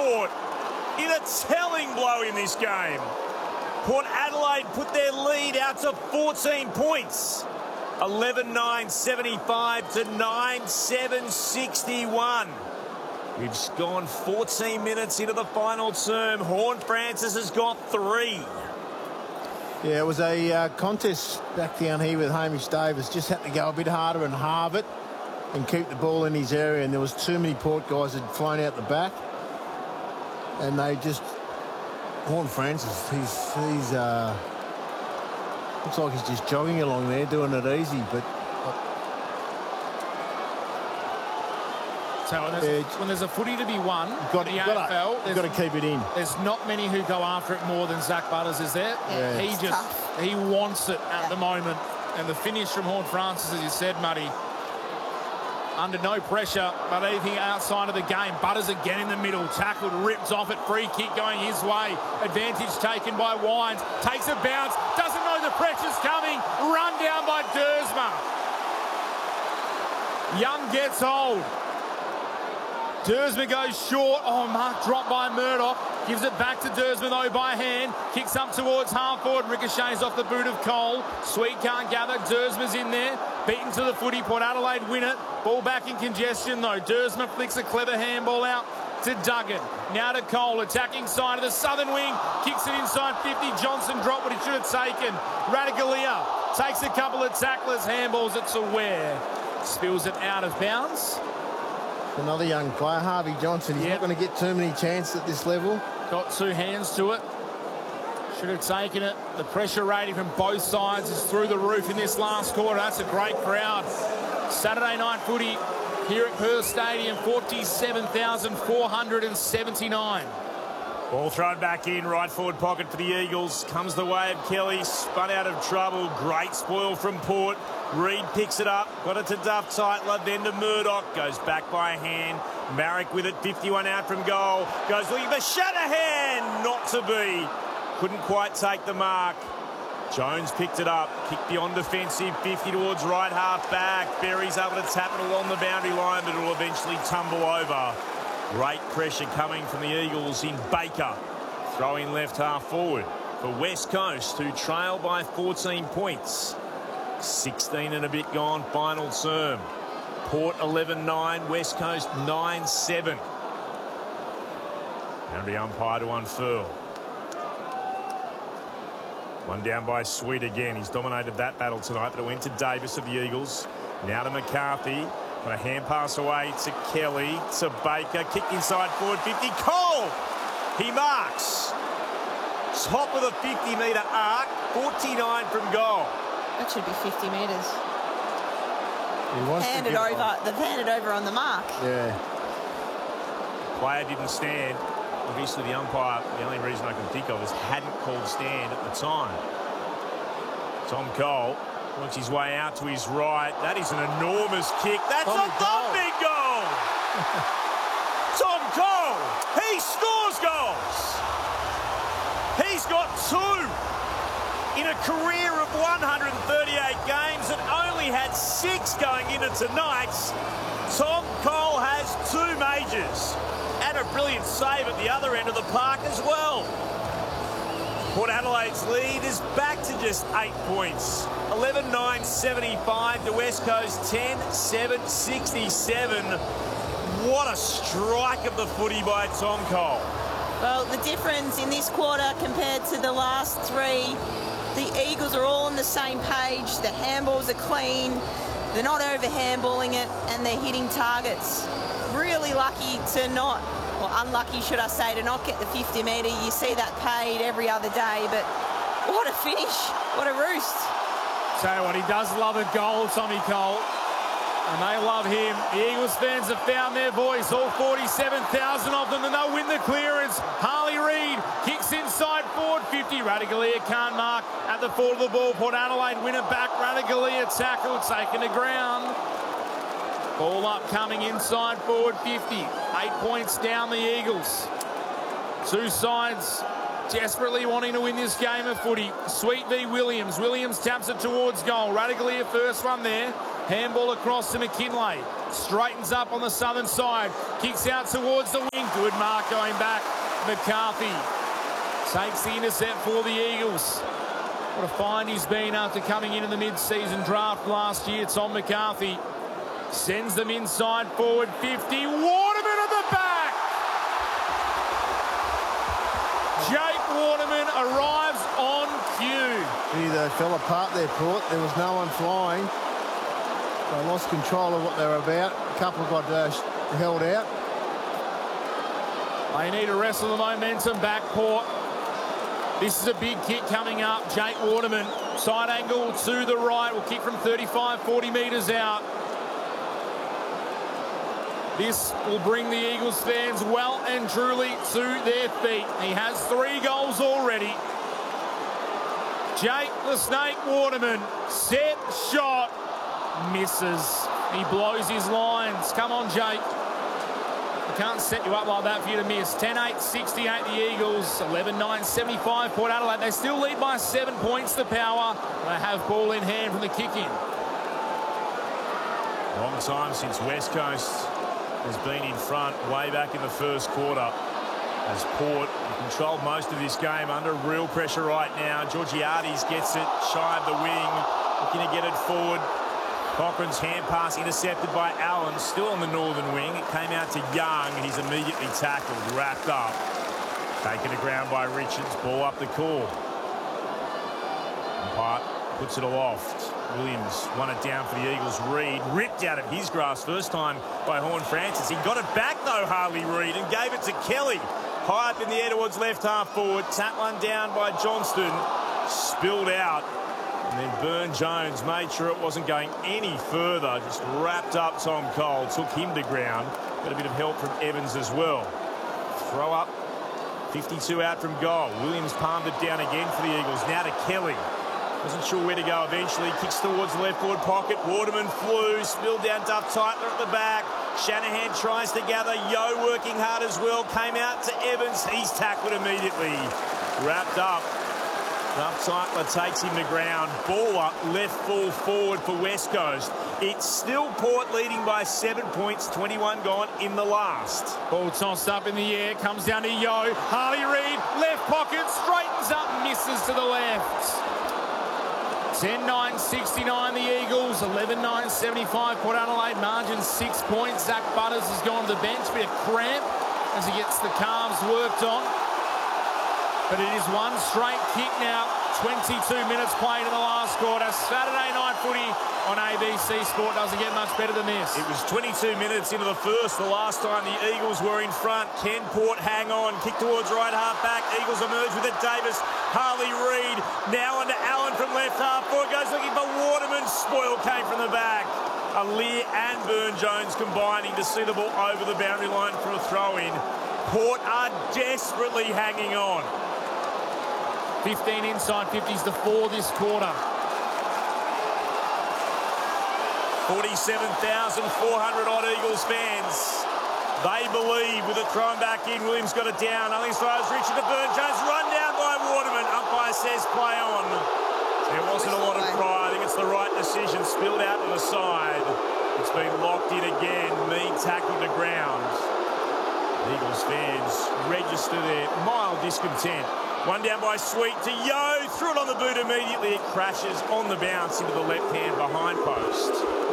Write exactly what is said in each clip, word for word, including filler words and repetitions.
Port in a telling blow in this game. Port Adelaide put their lead out to fourteen points. eleven nine seventy-five to nine seven sixty-one. We've gone fourteen minutes into the final term. Horne-Francis has got three. Yeah, it was a uh, contest back down here with Hamish Davis. Just had to go a bit harder and halve it and keep the ball in his area. And there was too many Port guys that had flown out the back. And they just... Horne-Francis, he's... he's uh, looks like he's just jogging along there, doing it easy, but... So when there's, uh, when there's a footy to be won got, in the got A F L, you've got to keep it in. There's not many who go after it more than Zach Butters, is there? Yeah. He It's just, tough. he wants it at Yeah. the moment. And the finish from Horne-Francis, as you said, Muddy, under no pressure, but anything outside of the game. Butters again in the middle, tackled, ripped off it, free kick going his way. Advantage taken by Wines, takes a bounce, doesn't know the pressure's coming, run down by Dersma. Young gets hold. Dersma goes short. Oh, mark dropped by Murdoch. Gives it back to Dersma, though, by hand. Kicks up towards half forward. Ricochets off the boot of Cole. Sweet can't gather. Dersma's in there. Beaten to the footy. Port Adelaide win it. Ball back in congestion, though. Dersma flicks a clever handball out to Duggan. Now to Cole. Attacking side of the southern wing. Kicks it inside fifty. Johnson dropped what he should have taken. Radagalia takes a couple of tacklers. Handballs it to Ware. Spills it out of bounds. Another young player, Harvey Johnson. He's Yep. not going to get too many chances at this level. Got two hands to it. Should have taken it. The pressure rating from both sides is through the roof in this last quarter. That's a great crowd. Saturday night footy here at Perth Stadium, forty-seven thousand four hundred seventy-nine. Ball thrown back in, right forward pocket for the Eagles. Comes the way of Kelly, spun out of trouble. Great spoil from Port. Reid picks it up, got it to Duff Tightler, then to Murdoch. Goes back by hand. Marek with it, fifty-one out from goal. Goes looking for Shanahan, not to be. Couldn't quite take the mark. Jones picked it up, kicked beyond defensive, fifty towards right half back. Berry's able to tap it along the boundary line, but it'll eventually tumble over. Great pressure coming from the Eagles in Baker. Throwing left half forward for West Coast, who trail by fourteen points. sixteen and a bit gone, final term. Port eleven nine, West Coast nine seven. Boundary umpire to unfurl. One down by Sweet again. He's dominated that battle tonight, but it went to Davis of the Eagles. Now to McCarthy. Got a hand pass away to Kelly, to Baker. Kicked inside forward fifty. Cole! He marks. Top of the fifty metre arc. forty-nine from goal. That should be fifty metres. He wants Handed to give- over. They've handed over on the mark. Yeah. Player didn't stand. Obviously, the umpire, the only reason I can think of is hadn't called stand at the time. Tom Cole works his way out to his right. That is an enormous kick. That's Tom a thumping goal. Tom Cole, he scores goals. He's got two in a career of one hundred thirty-eight games and only had six going into tonight. Tom Cole has two majors. And a brilliant save at the other end of the park as well. Port Adelaide's lead is back to just eight points. eleven nine seventy-five to West Coast ten seven sixty-seven. What a strike of the footy by Tom Cole. Well, the difference in this quarter compared to the last three, the Eagles are all on the same page. The handballs are clean. They're not over handballing it, and they're hitting targets. Really lucky to not, or unlucky should I say, to not get the fifty metre. You see that paid every other day, but what a finish. What a roost. Tell you what, he does love a goal, Tommy Cole. And they love him. The Eagles fans have found their voice, all forty-seven thousand of them, and they'll win the clearance. Harley Reid kicks inside forward fifty. Radagalia can't mark at the fall of the ball. Port Adelaide win it back. Radagalia tackle, taken to ground. Ball up, coming inside forward fifty. Eight points down the Eagles. Two sides desperately wanting to win this game of footy. Sweet v Williams. Williams taps it towards goal. Radagalia first one there. Handball across to McKinlay. Straightens up on the southern side. Kicks out towards the wing. Good mark going back. McCarthy takes the intercept for the Eagles. What a find he's been after coming in in the mid-season draft last year. Tom McCarthy sends them inside forward fifty. Waterman at the back. Jake Waterman arrives on cue. Gee, they fell apart there, Port. There was no one flying. They lost control of what they were about. A couple got uh, held out. They need to wrestle the momentum back, Port. This is a big kick coming up. Jake Waterman, side angle to the right. Will kick from thirty-five, forty metres out. This will bring the Eagles fans well and truly to their feet. He has three goals already. Jake the Snake Waterman, set, shot, misses. He blows his lines. Come on, Jake. Can't set you up like that for you to miss. ten eight sixty-eight the Eagles, eleven nine seventy-five Port Adelaide. They still lead by seven points to Power. They have ball in hand from the kick-in. Long time since West Coast has been in front way back in the first quarter. As Port controlled most of this game under real pressure right now. Georgiades gets it shy of the wing, looking to get it forward. Cochrane's hand pass intercepted by Allen, still on the northern wing. It came out to Young, and he's immediately tackled, wrapped up. Taken to ground by Richards, ball up the court. Umpire puts it aloft. Williams won it down for the Eagles. Reid ripped out of his grasp first time by Horne-Francis. He got it back though, Harley Reid, and gave it to Kelly. High up in the air towards left half forward. Tap one down by Johnston. Spilled out. And then Byrne-Jones made sure it wasn't going any further. Just wrapped up Tom Cole, took him to ground. Got a bit of help from Evans as well. Throw up, fifty-two out from goal. Williams palmed it down again for the Eagles. Now to Kelly. Wasn't sure where to go eventually. Kicks towards the left forward pocket. Waterman flew, spilled down Duff Titler at the back. Shanahan tries to gather. Yo working hard as well. Came out to Evans. He's tackled immediately. Wrapped up. Duff Titler takes him to ground. Ball up, left full forward for West Coast. It's still Port leading by seven points, twenty-one gone in the last. Ball tossed up in the air, comes down to Yo. Harley Reid, left pocket, straightens up, misses to the left. ten nine sixty-nine the Eagles, eleven nine seventy-five Port Adelaide, margin six points. Zach Butters has gone to the bench, bit of cramp as he gets the calves worked on. But it is one straight kick now. twenty-two minutes played in the last quarter. Saturday night footy on A B C Sport doesn't get much better than this. It was twenty-two minutes into the first, the last time the Eagles were in front. Can Port hang on? Kick towards right half back. Eagles emerge with it. Davis, Harley Reid. Now onto Allen from left half forward. Goes looking for Waterman. Spoil came from the back. Aliir and Byrne-Jones combining to see the ball over the boundary line for a throw-in. Port are desperately hanging on. fifteen inside, fifties to four this quarter. forty-seven thousand four hundred odd Eagles fans. They believe with it thrown back in. Williams got it down. Only throws Richard to Byrne-Jones. Run down by Waterman. Umpire says play on. There wasn't a lot of cry. I think it's the right decision. Spilled out to the side. It's been locked in again. Mead tackled to ground. Eagles fans register their mild discontent. One down by Sweet to Yo. Threw it on the boot immediately. It crashes on the bounce into the left hand behind post.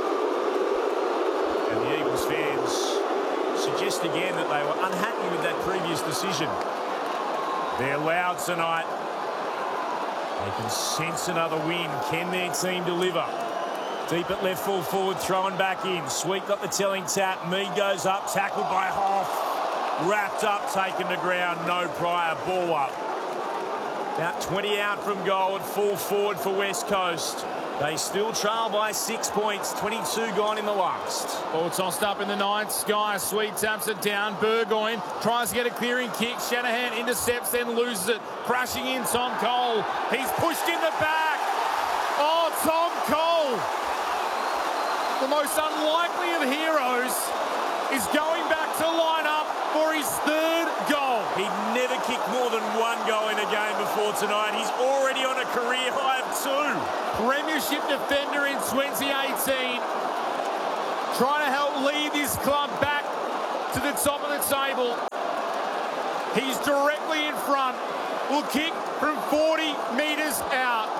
And the Eagles fans suggest again that they were unhappy with that previous decision. They're loud tonight. They can sense another win. Can their team deliver? Deep at left full forward, throwing back in. Sweet got the telling tap. Mead goes up, tackled by Hoff. Wrapped up, taken to ground. No prior, ball up. About twenty out from goal at full forward for West Coast. They still trail by six points. twenty-two gone in the last. Ball tossed up in the ninth. Sky Sweet taps it down. Burgoyne tries to get a clearing kick. Shanahan intercepts, then loses it. Crashing in, Tom Cole. He's pushed in the back. Oh, Tom Cole, the most unlikely of heroes, is going back to line up for his third goal. He'd never kicked more than one goal in a game before tonight. He's already on a career high of two. Premiership defender in twenty eighteen. trying to help lead this club back to the top of the table. He's directly in front. Will kick from forty metres out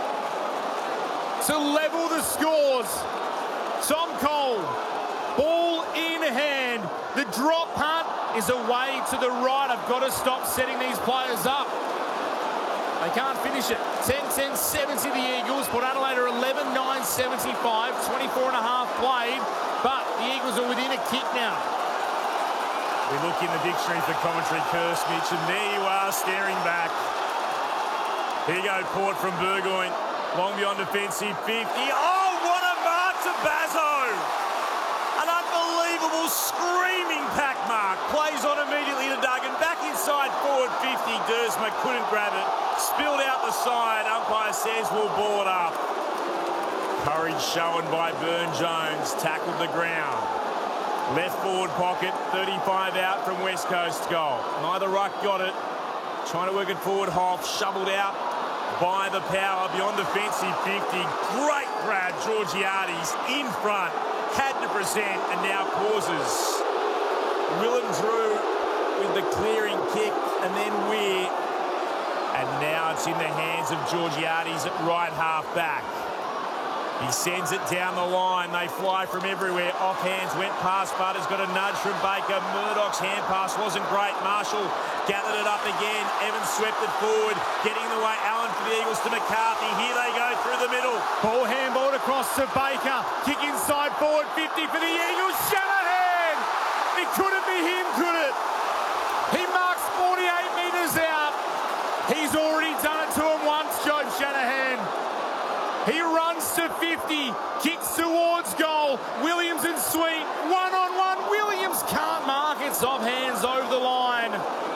to level the scores. Tom Cole, ball in hand. The drop punt is away to the right. I've got to stop setting these players up. They can't finish it. ten ten seventy the Eagles. Port Adelaide are eleven nine seventy-five. twenty-four and a half played. But the Eagles are within a kick now. We look in the dictionary for commentary curse, Mitch, and there you are staring back. Here you go, Port from Burgoyne. Long beyond defensive fifty. Oh, what a mark to Bazzo! An unbelievable screaming pack mark. Plays on immediately to Duggan. Back inside forward fifty. Dersma couldn't grab it. Spilled out the side. Umpire says we'll ball it up. Courage shown by Burne-Jones. Tackled the ground. Left forward pocket. thirty-five out from West Coast goal. Neither ruck got it. Trying to work it forward. Hoff shoveled out by the power beyond defensive fifty. Great grab. Georgiades in front. Had to present and now pauses. Willem Drew with the clearing kick and then Weir. And now it's in the hands of Georgiades at right half back. He sends it down the line. They fly from everywhere. Off hands, went past Butters, got a nudge from Baker. Murdoch's hand pass wasn't great. Marshall gathered it up again. Evans swept it forward, getting the way. Allen for the Eagles to McCarthy. Here they go through the middle. Ball handballed across to Baker. Kick inside forward fifty for the Eagles. Shanahan! It couldn't be him, could it? He marks forty-eight metres out. He's already done it to him once, Joe Shanahan. He runs to fifty, kicks towards goal. Williams and Sweet, one on one. Williams can't mark. It's off hands over the line.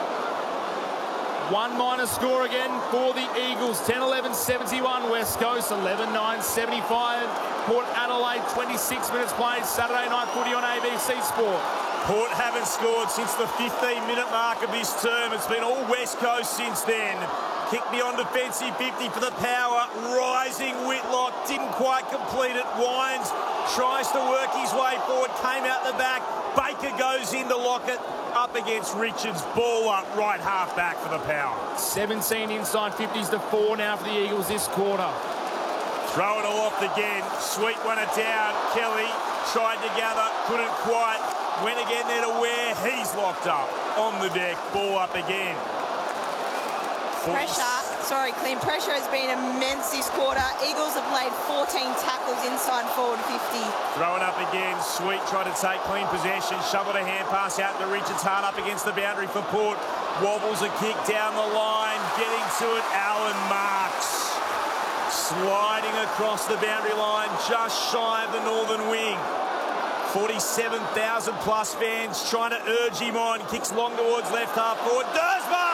One minor score again for the Eagles. ten eleven seventy-one West Coast, eleven nine seventy-five. Port Adelaide, twenty-six minutes played. Saturday night footy on A B C Sport. Port haven't scored since the fifteen minute mark of this term. It's been all West Coast since then. Kick beyond defensive fifty for the power. Rising Whitlock. Didn't quite complete it. Wines tries to work his way forward. Came out the back. Baker goes in to lock it. Up against Richards. Ball up right half back for the power. seventeen inside fifties to four now for the Eagles this quarter. Throw it aloft again. Sweet won it down. Kelly tried to gather. Couldn't quite. Went again there to Ware. He's locked up on the deck. Ball up again. Pressure, sorry, Clint, pressure has been immense this quarter. Eagles have played fourteen tackles inside forward fifty. Throw it up again. Sweet tried to take clean possession. Shoveled a hand pass out to Richards. Hard up against the boundary for Port. Wobbles a kick down the line. Getting to it, Allen marks. Sliding across the boundary line just shy of the northern wing. forty-seven thousand plus fans trying to urge him on. Kicks long towards left half forward. Dersma!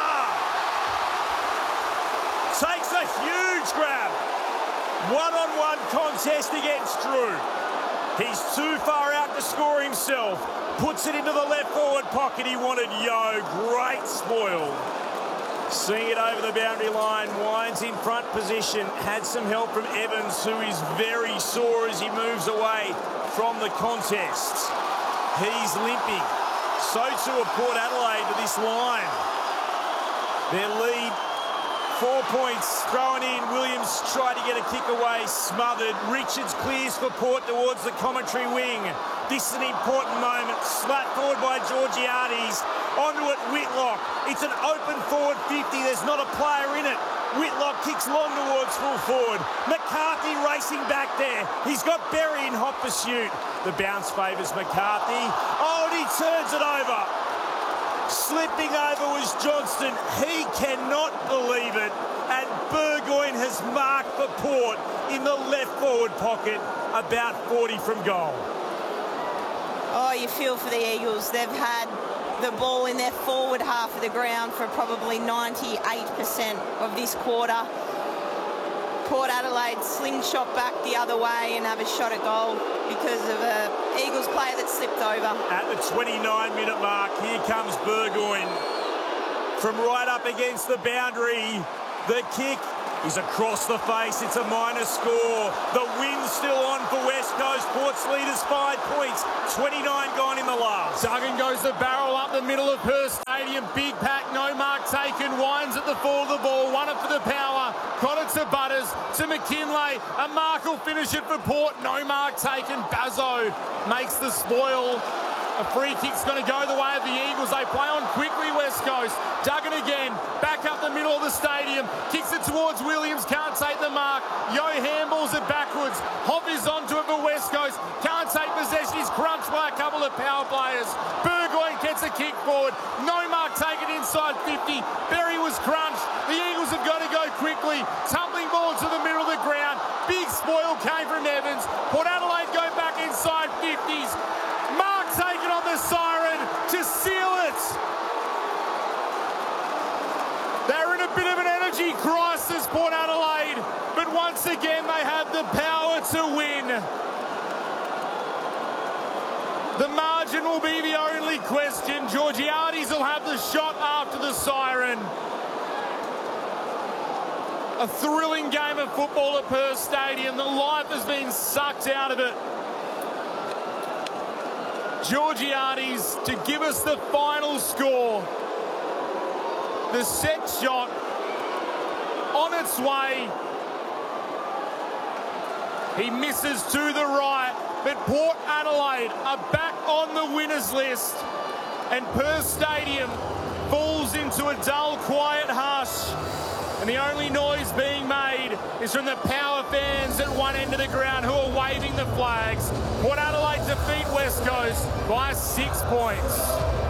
Takes a huge grab. One-on-one contest against Drew. He's too far out to score himself. Puts it into the left forward pocket. He wanted Yo. Great spoil. Seeing it over the boundary line. Wines in front position. Had some help from Evans, who is very sore as he moves away from the contest. He's limping. So too are Port Adelaide to this line. Their lead, four points thrown in. Williams tried to get a kick away, smothered. Richards clears for Port towards the commentary wing. This is an important moment. Slapped forward by Georgiades. Onto it, Whitlock. It's an open forward fifty. There's not a player in it. Whitlock kicks long towards full forward. McCarthy racing back there. He's got Berry in hot pursuit. The bounce favours McCarthy. Oh, and he turns it over. Slipping over was Johnston. He cannot believe it. And Burgoyne has marked for Port in the left forward pocket, about forty from goal. Oh, you feel for the Eagles. They've had the ball in their forward half of the ground for probably ninety-eight percent of this quarter. Port Adelaide slingshot back the other way and have a shot at goal because of a Eagles player that slipped over. At the twenty-nine minute mark, here comes Burgoyne from right up against the boundary. The kick He's across the face. It's a minor score. The win's still on for West Coast. Port's leaders five points. twenty-nine gone in the last. Duggan goes the barrel up the middle of Perth Stadium. Big pack, no mark taken. Winds at the fall of the ball. Won it for the power. Got it to Butters. To McKinlay. A mark will finish it for Port. No mark taken. Bazzo makes the spoil. A free kick's going to go the way of the Eagles. They play on quickly, West Coast. Duggan again, back up the middle of the stadium. Kicks it towards Williams, can't take the mark. Yo handballs it backwards. Hoppers onto it for West Coast. Can't take possession. He's crunched by a couple of power players. Burgoyne gets a kick forward. No mark taken inside fifty. Berry was crunched. The Eagles have got to go quickly. Tumbling ball to the middle of the ground. Big spoil came from Evans. Port Adelaide go back inside fifties. Mark taken on the siren to seal it. They're in a bit of an energy crisis, Port Adelaide, but once again they have the power to win. The margin will be the only question. Georgiades will have the shot after the siren. A thrilling game of football at Perth Stadium. The life has been sucked out of it. Georgiades to give us the final score. The set shot on its way. He misses to the right, but Port Adelaide are back on the winners list, and Perth Stadium falls into a dull, quiet hush. And the only noise being made is from the power fans at one end of the ground who are waving the flags. Port Adelaide defeat West Coast by six points.